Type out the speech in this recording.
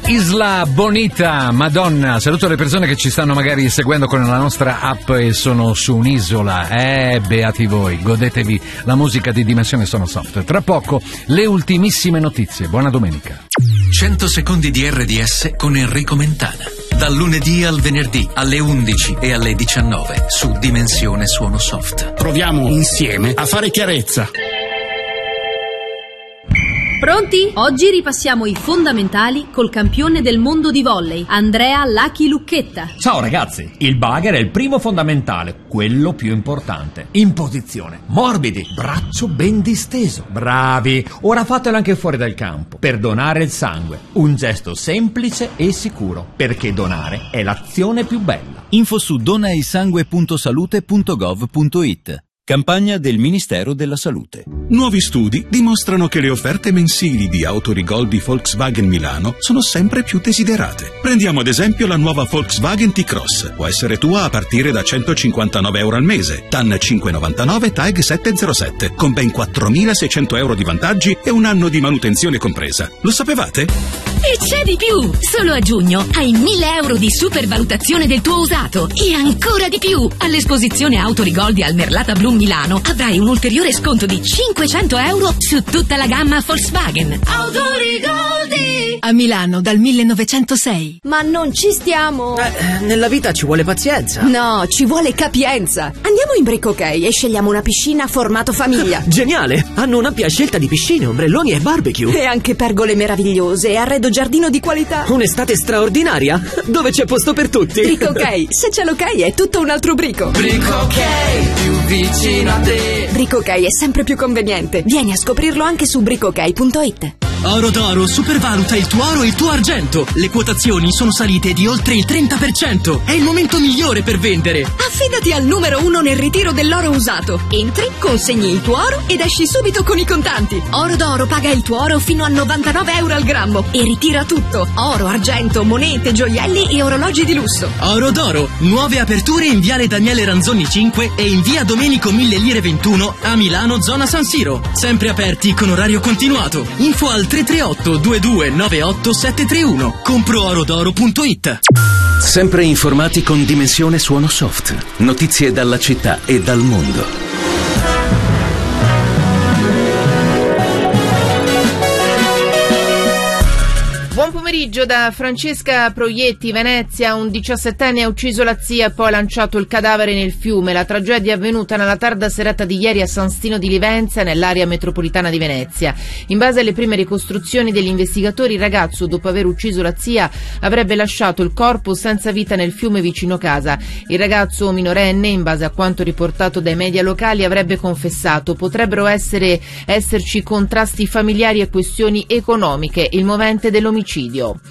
Isla Bonita, Madonna. Saluto le persone che ci stanno magari seguendo con la nostra app e sono su un'isola. Beati voi, godetevi la musica di Dimensione Sonosoft. Tra poco le ultimissime notizie. Buona domenica. 100 secondi di RDS con Enrico Mentana. Dal lunedì al venerdì alle 11 e alle 19 su Dimensione Suonosoft. Proviamo insieme a fare chiarezza. Pronti? Oggi ripassiamo i fondamentali col campione del mondo di volley, Andrea Lucky Lucchetta. Ciao ragazzi, il bugger è il primo fondamentale, quello più importante. In posizione, morbidi, braccio ben disteso. Bravi, ora fatelo anche fuori dal campo, per donare il sangue. Un gesto semplice e sicuro, perché donare è l'azione più bella. Info su donaisangue.salute.gov.it. Campagna del Ministero della Salute. Nuovi studi dimostrano che le offerte mensili di Autorigol di Volkswagen Milano sono sempre più desiderate. Prendiamo ad esempio la nuova Volkswagen T-Cross. Può essere tua a partire da €159 al mese, TAN 599, TAG 707, con ben €4.600 di vantaggi e un anno di manutenzione compresa. Lo sapevate? E c'è di più! Solo a giugno hai €1.000 di supervalutazione del tuo usato e ancora di più! All'esposizione Autorigoldi al Merlata Blu Milano avrai un ulteriore sconto di €500 su tutta la gamma Volkswagen. Autorigoldi! A Milano dal 1906. Ma non ci stiamo! Nella vita ci vuole pazienza. No, ci vuole capienza. Andiamo in Brick OK e scegliamo una piscina formato famiglia. Geniale! Hanno un'ampia scelta di piscine, ombrelloni e barbecue. E anche pergole meravigliose e arredo giardino di qualità. Un'estate straordinaria, dove c'è posto per tutti. Brick OK, se c'è l'ok è tutto un altro brico. Brick OK, più vicino a te. Brick OK è sempre più conveniente. Vieni a scoprirlo anche su brickok.it. Oro d'Oro supervaluta il tuo oro e il tuo argento. Le quotazioni sono salite di oltre il 30%. È il momento migliore per vendere. Affidati al numero 1 nel ritiro dell'oro usato. Entri, consegni il tuo oro ed esci subito con i contanti. Oro d'Oro paga il tuo oro fino a €99 al grammo e ritira tutto: oro, argento, monete, gioielli e orologi di lusso. Oro d'Oro, nuove aperture in Viale Daniele Ranzoni 5 e in Via Domenico 1000 Lire 21 a Milano, zona San Siro. Sempre aperti con orario continuato. Info al 338 2298 731. Compro-orodoro.it. Sempre informati con Dimensione Suonosoft. Notizie dalla città e dal mondo. Buon pomeriggio da Francesca Proietti. Venezia, un 17enne ha ucciso la zia e poi lanciato il cadavere nel fiume. La tragedia è avvenuta nella tarda serata di ieri a San Stino di Livenza, nell'area metropolitana di Venezia. In base alle prime ricostruzioni degli investigatori, il ragazzo, dopo aver ucciso la zia, avrebbe lasciato il corpo senza vita nel fiume vicino casa. Il ragazzo minorenne, in base a quanto riportato dai media locali, avrebbe confessato. Potrebbero esserci contrasti familiari e questioni economiche, il movente dell'omicidio.